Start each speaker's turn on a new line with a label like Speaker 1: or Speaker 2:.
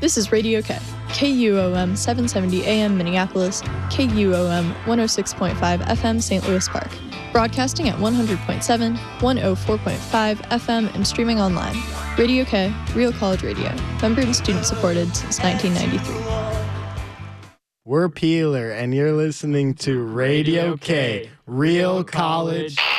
Speaker 1: This is Radio K, KUOM 770 AM Minneapolis, KUOM 106.5 FM St. Louis Park, broadcasting at 100.7, 104.5 FM, and streaming online. Radio K, Real College Radio, member and student supported since 1993.
Speaker 2: We're Peeler, and you're listening to Radio K, Real College